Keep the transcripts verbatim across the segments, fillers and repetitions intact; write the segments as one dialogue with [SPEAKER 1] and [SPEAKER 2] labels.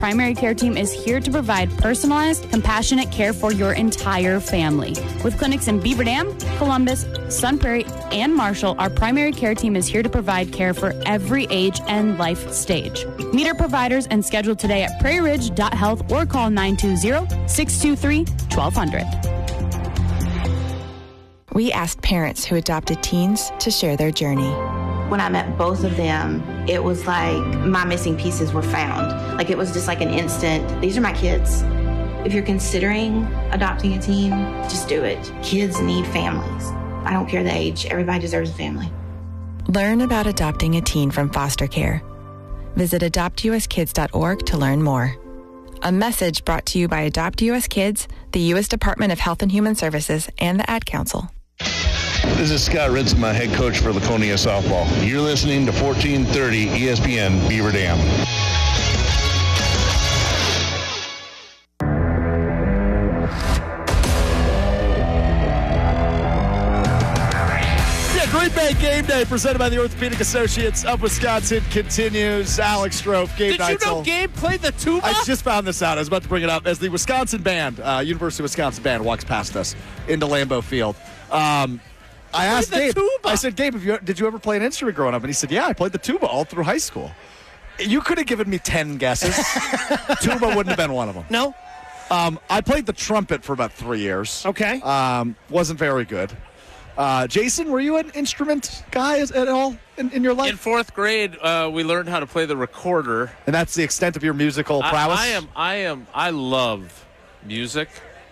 [SPEAKER 1] Primary Care Team is here to provide personalized, compassionate care for your entire family. With clinics in Beaver Dam, Columbus, Sun Prairie, and Marshall, our Primary Care Team is here to provide care for every age and life stage. Meet our providers and schedule today at prairie ridge dot health or call nine two zero, six two three, one two zero zero.
[SPEAKER 2] We asked parents who adopted teens to share their journey.
[SPEAKER 3] When I met both of them, it was like my missing pieces were found. Like it was just like an instant, these are my kids. If you're considering adopting a teen, just do it. Kids need families. I don't care the age. Everybody deserves a family.
[SPEAKER 2] Learn about adopting a teen from foster care. Visit adopt u s kids dot org to learn more. A message brought to you by Adopt U S Kids, the U S Department of Health and Human Services, and the Ad Council.
[SPEAKER 4] This is Scott Ritz, my head coach for Laconia Softball. You're listening to fourteen thirty E S P N Beaver Dam.
[SPEAKER 5] Yeah, Green Bay Game Day presented by the Orthopedic Associates of Wisconsin continues. Alex Strofe, Gabe
[SPEAKER 6] Did you know Gabe played the tuba?
[SPEAKER 5] I just found this out. I was about to bring it up as the Wisconsin band, uh, University of Wisconsin band, walks past us into Lambeau Field. Um, I asked Gabe, tuba. I said, Gabe, have you, did you ever play an instrument growing up? And he said, yeah, I played the tuba all through high school. You could have given me ten guesses. Tuba wouldn't have been one of them.
[SPEAKER 6] No?
[SPEAKER 5] Um, I played the trumpet for about three years.
[SPEAKER 6] Okay.
[SPEAKER 5] Um, wasn't very good. Uh, Jason, were you an instrument guy at all in, in your life?
[SPEAKER 7] In fourth grade, uh, we learned how to play the recorder.
[SPEAKER 5] And that's the extent of your musical prowess?
[SPEAKER 7] I, I am, I am, I love music.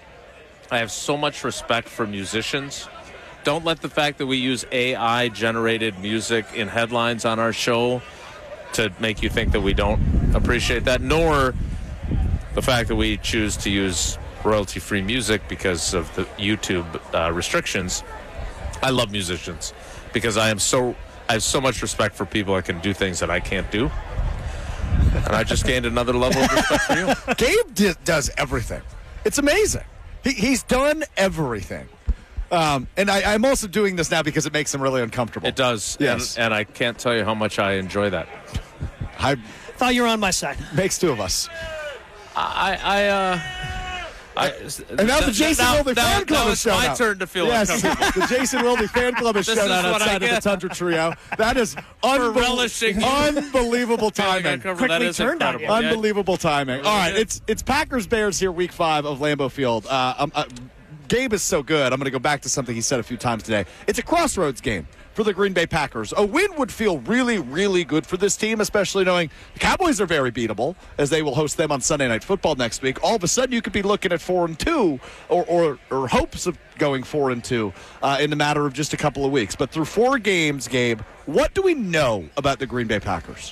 [SPEAKER 7] I have so much respect for musicians. Don't let the fact that we use A I-generated music in headlines on our show to make you think that we don't appreciate that, nor the fact that we choose to use royalty-free music because of the YouTube uh, restrictions. I love musicians because I am so I have so much respect for people that can do things that I can't do. And I just gained another level of respect for you.
[SPEAKER 5] Gabe d- does everything. It's amazing. He, he's done everything. Um, and I, I'm also doing this now because it makes him really uncomfortable.
[SPEAKER 7] It does.
[SPEAKER 5] Yes.
[SPEAKER 7] And, and I can't tell you how much I enjoy that.
[SPEAKER 5] I
[SPEAKER 6] thought you were on my side.
[SPEAKER 5] Makes two of us.
[SPEAKER 7] I, I, uh, I
[SPEAKER 5] and now the Jason
[SPEAKER 7] now,
[SPEAKER 5] Wilde
[SPEAKER 7] now,
[SPEAKER 5] fan club
[SPEAKER 7] now
[SPEAKER 5] has shown
[SPEAKER 7] my
[SPEAKER 5] up.
[SPEAKER 7] turn to feel
[SPEAKER 5] yes,
[SPEAKER 7] uncomfortable.
[SPEAKER 5] the Jason Wilde fan club has
[SPEAKER 7] This
[SPEAKER 5] shown
[SPEAKER 7] is
[SPEAKER 5] up
[SPEAKER 7] what I
[SPEAKER 5] outside of the
[SPEAKER 7] get.
[SPEAKER 5] Tundra Trio. That is unbe-
[SPEAKER 7] relishing-
[SPEAKER 5] unbelievable timing.
[SPEAKER 7] Quickly
[SPEAKER 6] That is turned on
[SPEAKER 7] incredible.
[SPEAKER 6] you.
[SPEAKER 5] Unbelievable timing. All right, it's it's Packers Bears here, Week Five of Lambeau Field. Uh, um, uh, Gabe is so good. I'm going to go back to something he said a few times today. It's a crossroads game for the Green Bay Packers. A win would feel really, really good for this team, especially knowing the Cowboys are very beatable, as they will host them on Sunday Night Football next week. All of a sudden, you could be looking at four and two, or or, or hopes of going four and two uh, in the matter of just a couple of weeks. But through four games, Gabe, what do we know about the Green Bay Packers?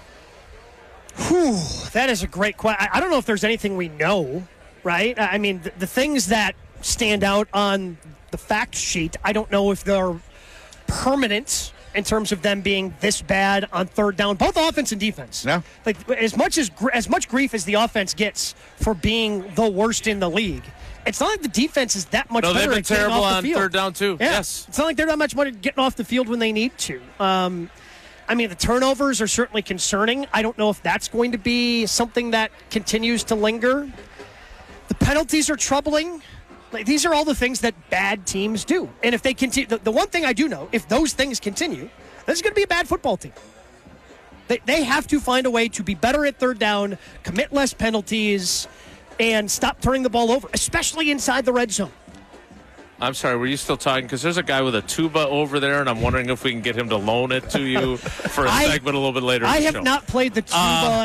[SPEAKER 6] Whew, that is a great question. I don't know if there's anything we know, right? I mean, the, the things that stand out on the fact sheet, I don't know if they're permanent in terms of them being this bad on third down, both offense and defense.
[SPEAKER 5] Yeah.
[SPEAKER 6] Like as much as as much grief as the offense gets for being the worst in the league, it's not like the defense is that much
[SPEAKER 7] No,
[SPEAKER 6] better
[SPEAKER 7] they've been
[SPEAKER 6] at getting
[SPEAKER 7] terrible
[SPEAKER 6] off the
[SPEAKER 7] on
[SPEAKER 6] field.
[SPEAKER 7] third down too.
[SPEAKER 6] Yeah.
[SPEAKER 7] Yes.
[SPEAKER 6] It's not like they're that much money getting off the field when they need to. Um, I mean, the turnovers are certainly concerning. I don't know if that's going to be something that continues to linger. The penalties are troubling. Like, these are all the things that bad teams do. And if they continue, the, the one thing I do know, if those things continue, this is going to be a bad football team. They, they have to find a way to be better at third down, commit less penalties, and stop turning the ball over, especially inside the red zone.
[SPEAKER 7] I'm sorry, were you still talking? Because there's a guy with a tuba over there, and I'm wondering if we can get him to loan it to you for a
[SPEAKER 6] I,
[SPEAKER 7] segment a little bit later in
[SPEAKER 6] I
[SPEAKER 7] the
[SPEAKER 6] have
[SPEAKER 7] show.
[SPEAKER 6] not played the tuba
[SPEAKER 7] Uh,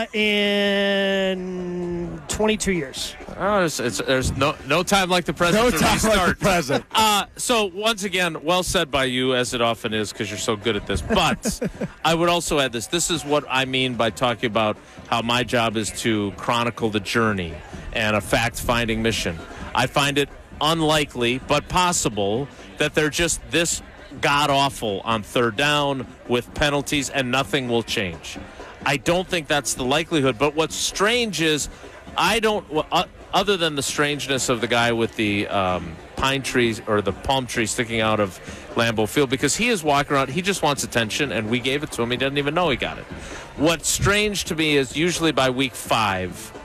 [SPEAKER 6] in twenty-two years.
[SPEAKER 7] Oh, it's, it's, there's no no time like the present
[SPEAKER 5] No
[SPEAKER 7] to
[SPEAKER 5] time
[SPEAKER 7] restart.
[SPEAKER 5] like the present.
[SPEAKER 7] Uh, so, once again, well said by you, as it often is, because you're so good at this. But I would also add this. This is what I mean by talking about how my job is to chronicle the journey and a fact-finding mission. I find it unlikely, but possible, that they're just this god-awful on third down with penalties and nothing will change. I don't think that's the likelihood. But what's strange is I don't, uh, other than the strangeness of the guy with the um, pine trees or the palm tree sticking out of Lambeau Field, because he is walking around, he just wants attention, and we gave it to him. He doesn't even know he got it. What's strange to me is usually by week five,